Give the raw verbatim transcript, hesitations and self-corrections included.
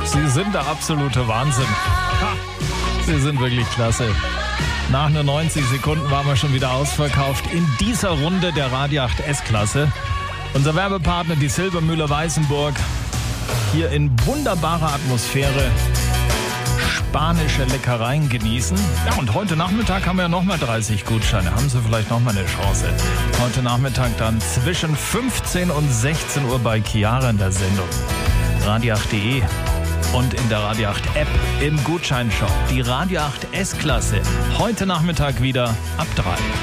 Sie sind der absolute Wahnsinn. Ha, Sie sind wirklich klasse. Nach nur neunzig Sekunden waren wir schon wieder ausverkauft in dieser Runde der Radio acht S-Klasse. Unser Werbepartner, die Silbermühle Weißenburg, hier in wunderbarer Atmosphäre spanische Leckereien genießen. Ja, und heute Nachmittag haben wir ja nochmal dreißig Gutscheine. Haben Sie vielleicht nochmal eine Chance. Heute Nachmittag dann zwischen fünfzehn und sechzehn Uhr bei Chiara in der Sendung. Radio acht punkt de und in der Radio acht App im Gutscheinshop. Die Radio acht S-Klasse. Heute Nachmittag wieder ab drei.